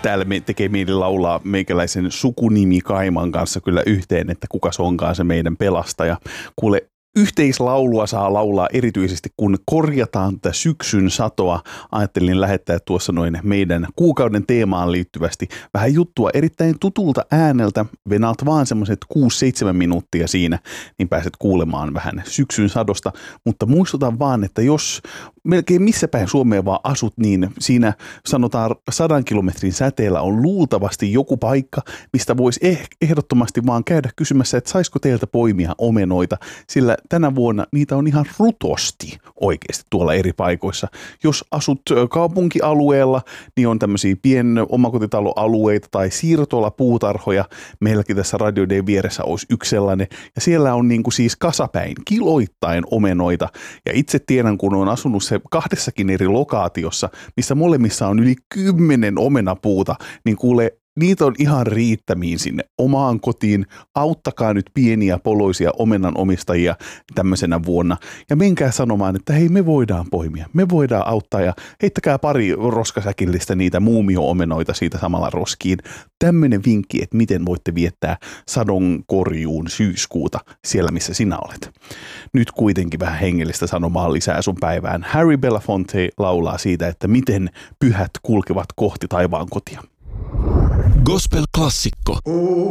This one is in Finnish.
täällä tekee meidän laulaa meikäläisen sukunimi Kaiman kanssa kyllä yhteen, että kuka se onkaan se meidän pelastaja. Kuule, yhteislaulua saa laulaa erityisesti, kun korjataan tätä syksyn satoa. Ajattelin lähettää tuossa noin meidän kuukauden teemaan liittyvästi vähän juttua erittäin tutulta ääneltä. Venaat vaan semmoiset 6-7 minuuttia siinä, niin pääset kuulemaan vähän syksyn sadosta. Mutta muistutan vaan, että jos melkein missä päin Suomeen vaan asut, niin siinä sanotaan 100 kilometrin säteellä on luultavasti joku paikka, mistä voisi ehdottomasti vaan käydä kysymässä, että saisiko teiltä poimia omenoita, sillä tänä vuonna niitä on ihan rutosti oikeasti tuolla eri paikoissa. Jos asut kaupunkialueella, niin on tämmöisiä omakotitaloalueita tai siirtolapuutarhoja. Meilläkin tässä Radio Day vieressä olisi yksi sellainen. Ja siellä on niin kuin siis kasapäin, kiloittain omenoita. Ja itse tiedän, kun on asunut se 2 eri lokaatiossa, missä molemmissa on yli 10 omenapuuta, niin kuulee, niitä on ihan riittämiin sinne omaan kotiin. Auttakaa nyt pieniä poloisia omenan omistajia tämmöisenä vuonna. Ja menkää sanomaan, että hei, me voidaan poimia, me voidaan auttaa ja heittäkää pari roskasäkillistä niitä muumio-omenoita siitä samalla roskiin. Tämmöinen vinkki, että miten voitte viettää sadonkorjuun syyskuuta siellä, missä sinä olet. Nyt kuitenkin vähän hengellistä sanomaa lisää sun päivään. Harry Belafonte laulaa siitä, että miten pyhät kulkevat kohti taivaan kotia. Gospel-klassikko.